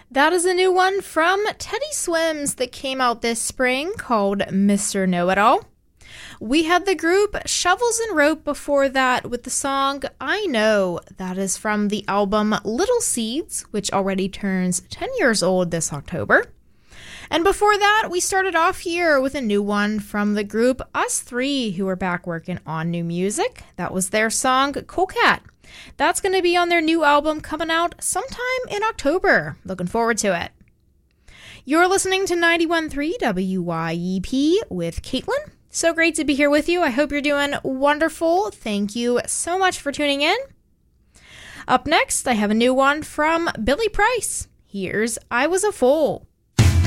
That is a new one from Teddy Swims that came out this spring called Mr. Know-It-All. We had the group Shovels and Rope before that with the song I Know. That is from the album Little Seeds, which already turns 10 years old this October. And before that, we started off here with a new one from the group Us3, who are back working on new music. That was their song Coolcat. That's going to be on their new album coming out sometime in October. Looking forward to it. You're listening to 91.3 WYEP with Caitlin. So great to be here with you. I hope you're doing wonderful. Thank you so much for tuning in. Up next, I have a new one from Billy Price. Here's I Was a Fool.